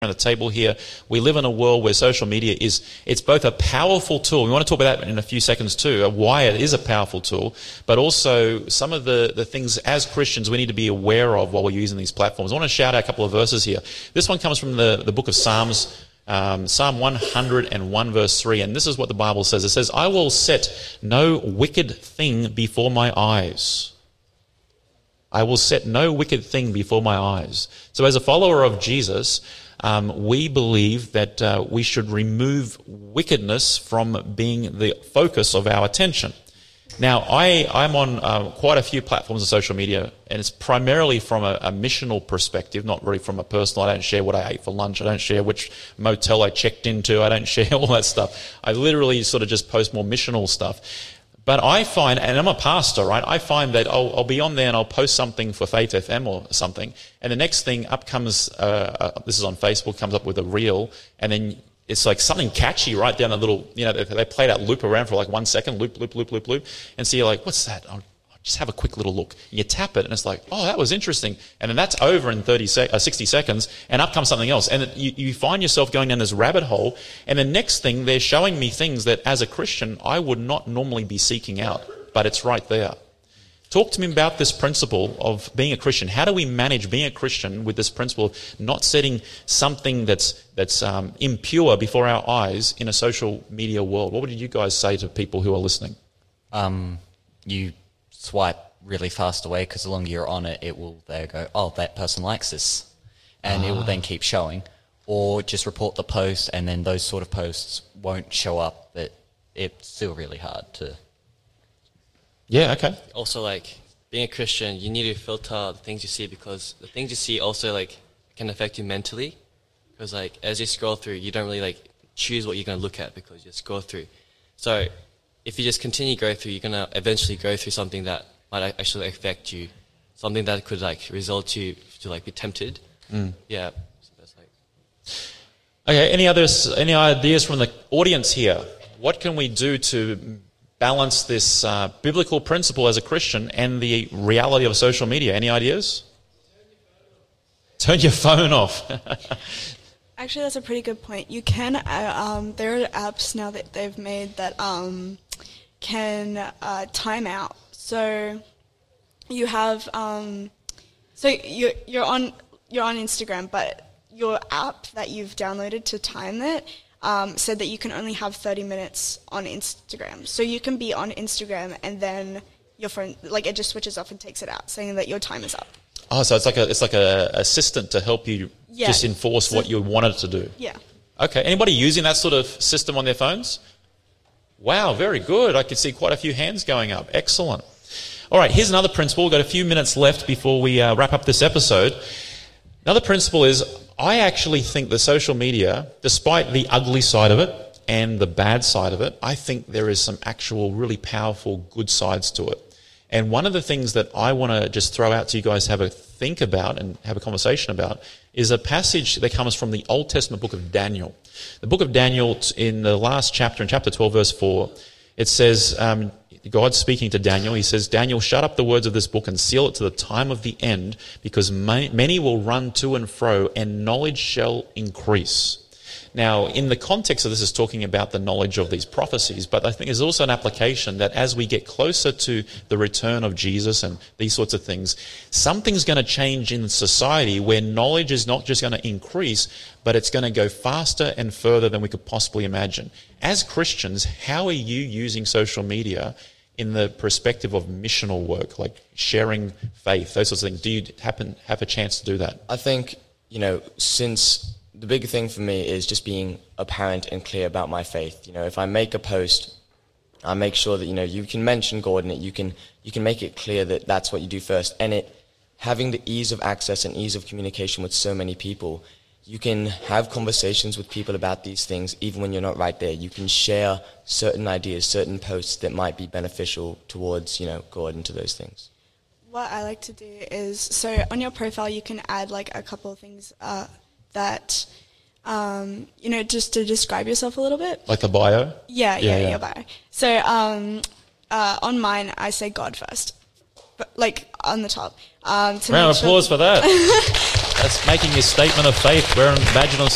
around the table here, we live in a world where social media it's both a powerful tool. We want to talk about that in a few seconds too, why it is a powerful tool, but also some of the things as Christians we need to be aware of while we're using these platforms. I want to shout out a couple of verses here. This one comes from the book of Psalms, Psalm 101 verse 3, and this is what the Bible says. It says, I will set no wicked thing before my eyes. I will set no wicked thing before my eyes. So as a follower of Jesus, we believe that we should remove wickedness from being the focus of our attention. Now, I'm on quite a few platforms of social media, and it's primarily from a missional perspective, not really from a personal. I don't share what I ate for lunch. I don't share which motel I checked into. I don't share all that stuff. I literally sort of just post more missional stuff. But I find, and I'm a pastor, right? I find that I'll be on there and I'll post something for Faith FM or something, and the next thing up comes, this is on Facebook, comes up with a reel, and then it's like something catchy right down the little, they play that loop around for like 1 second, loop, and so you're like, what's that? I'll just have a quick little look. And you tap it, and it's like, oh, that was interesting. And then that's over in 60 seconds, and up comes something else. And you find yourself going down this rabbit hole, and the next thing, they're showing me things that as a Christian, I would not normally be seeking out, but it's right there. Talk to me about this principle of being a Christian. How do we manage being a Christian with this principle of not setting something that's impure before our eyes in a social media world? What would you guys say to people who are listening? You swipe really fast away, because the longer you're on it, it will there go, oh, that person likes this. And it will then keep showing. Or just report the post, and then those sort of posts won't show up, but it's still really hard to... Yeah, okay. Also, like, being a Christian, you need to filter the things you see, because the things you see also, like, can affect you mentally. Because, like, as you scroll through, you don't really, like, choose what you're going to look at, because you scroll through. So if you just continue to go through, you're going to eventually go through something that might actually affect you, something that could, like, result you to, like, be tempted. Yeah. So that's like... Okay, any ideas from the audience here? What can we do to balance this biblical principle as a Christian and the reality of social media? Any ideas? Turn your phone off. Actually, that's a pretty good point. You can, there are apps now that they've made that can time out. So you have, so you're on Instagram, but your app that you've downloaded to time it said that you can only have 30 minutes on Instagram. So you can be on Instagram and then your phone, like, it just switches off and takes it out, saying that your time is up. Oh, so it's like a assistant to help you just enforce what you wanted to do. Yeah. Okay. Anybody using that sort of system on their phones? Wow, very good. I could see quite a few hands going up. Excellent. All right, here's another principle. We've got a few minutes left before we wrap up this episode. Another principle is, I actually think that social media, despite the ugly side of it and the bad side of it, I think there is some actual really powerful good sides to it. And one of the things that I want to just throw out to you guys to have a think about and have a conversation about is a passage that comes from the Old Testament book of Daniel. The book of Daniel, in the last chapter, in chapter 12, verse 4, it says, God speaking to Daniel, he says, Daniel, shut up the words of this book and seal it to the time of the end, because many will run to and fro, and knowledge shall increase. Now, in the context of this is talking about the knowledge of these prophecies, but I think there's also an application that as we get closer to the return of Jesus and these sorts of things, something's going to change in society where knowledge is not just going to increase, but it's going to go faster and further than we could possibly imagine. As Christians, how are you using social media in the perspective of missional work, like sharing faith, those sorts of things? Do you have a chance to do that? I think, since the big thing for me is just being apparent and clear about my faith. If I make a post, I make sure that, you can mention God in it. You can make it clear that that's what you do first. And having the ease of access and ease of communication with so many people, you can have conversations with people about these things even when you're not right there. You can share certain ideas, certain posts that might be beneficial towards, God into those things. What I like to do is, so on your profile you can add like a couple of things that, just to describe yourself a little bit. Like a bio? Yeah, your bio. So on mine, I say God first, but like on the top. Round of applause for that. That's making your statement of faith. We're imagining